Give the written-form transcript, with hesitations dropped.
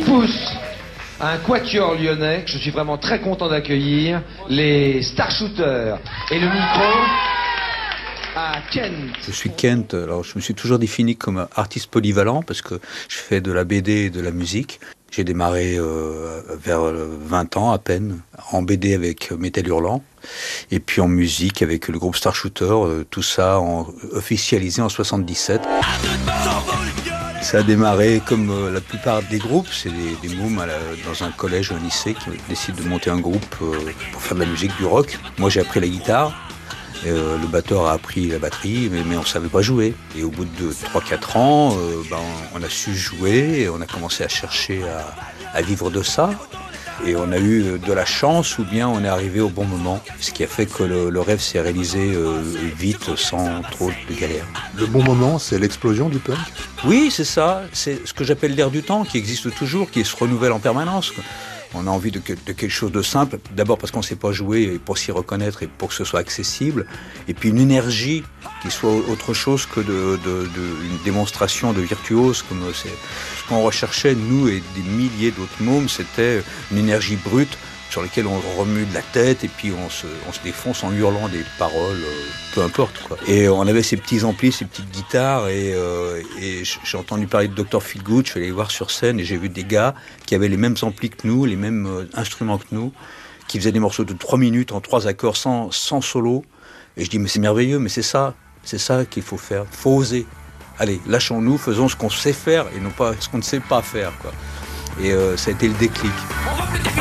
pouces à un quatuor lyonnais que je suis vraiment très content d'accueillir, les Starshooters. Et le micro à Kent. Je suis Kent, alors je me suis toujours défini comme artiste polyvalent parce que je fais de la BD et de la musique. J'ai démarré vers 20 ans à peine, en BD avec Métal Hurlant, et puis en musique avec le groupe Starshooter, tout ça officialisé en 77. Ça a démarré comme la plupart des groupes, c'est des mômes dans un collège ou un lycée qui décident de monter un groupe pour faire de la musique, du rock. Moi j'ai appris la guitare. Le batteur a appris la batterie, mais on ne savait pas jouer. Et au bout de 3-4 ans, on a su jouer, et on a commencé à chercher à vivre de ça. Et on a eu de la chance, ou bien on est arrivé au bon moment, ce qui a fait que le rêve s'est réalisé vite, sans trop de galères. Le bon moment, c'est l'explosion du punk ? Oui, c'est ça. C'est ce que j'appelle l'air du temps, qui existe toujours, qui se renouvelle en permanence. On a envie de quelque chose de simple, d'abord parce qu'on ne sait pas jouer, et pour s'y reconnaître et pour que ce soit accessible, et puis une énergie qui soit autre chose que une démonstration de virtuose, comme c'est ce qu'on recherchait, nous et des milliers d'autres mômes, c'était une énergie brute sur laquelle on remue de la tête et puis on se défonce en hurlant des paroles, peu importe quoi. Et on avait ces petits amplis, ces petites guitares et j'ai entendu parler de Dr Feelgood, je suis allé les voir sur scène et j'ai vu des gars qui avaient les mêmes amplis que nous, les mêmes instruments que nous, qui faisaient des morceaux de 3 minutes en 3 accords sans solo. Et je dis mais c'est merveilleux, mais c'est ça qu'il faut faire, faut oser. Allez, lâchons-nous, faisons ce qu'on sait faire et non pas ce qu'on ne sait pas faire quoi. Et ça a été le déclic.